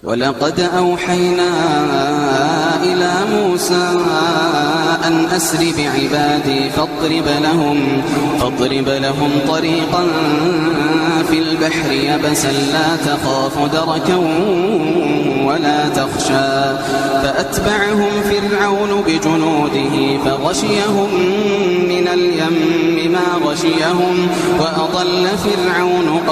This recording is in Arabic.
ولقد أوحينا إلى موسى أن أسر بعبادي فاضرب لهم طريقا في البحر يبسا لا تخاف دركا ولا تخشى فأتبعهم فرعون بجنوده فغشيهم من اليم ما غشيهم وأضل فرعون